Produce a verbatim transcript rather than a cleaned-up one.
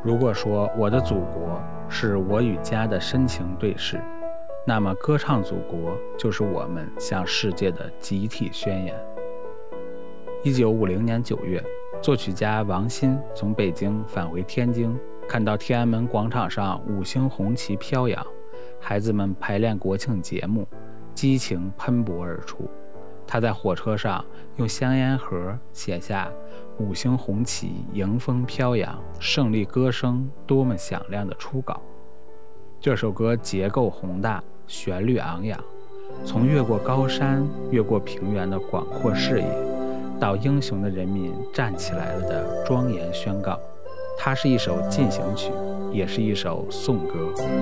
如果说我的祖国是我与家的深情对视，那么歌唱祖国就是我们向世界的集体宣言。一九五零年九月，作曲家王鑫从北京返回天津，看到天安门广场上五星红旗飘扬，孩子们排练国庆节目，激情喷薄而出。他在火车上用香烟盒写下五星红旗迎风飘扬，胜利歌声多么响亮的初稿。这首歌结构宏大，旋律昂扬，从越过高山越过平原的广阔视野，到英雄的人民站起来了的庄严宣告。它是一首进行曲，也是一首颂歌。